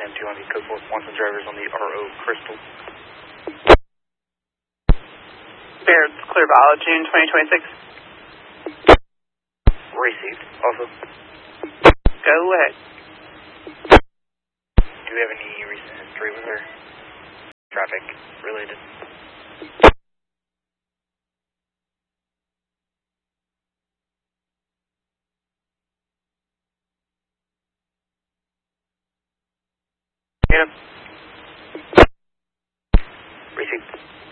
Sam 2 on the code 4, wants some drivers on the RO Crystal. Baird's clear ball, June 2026. Received. Also, Go ahead. do we have any recent history with her? Traffic related. Get him. Received.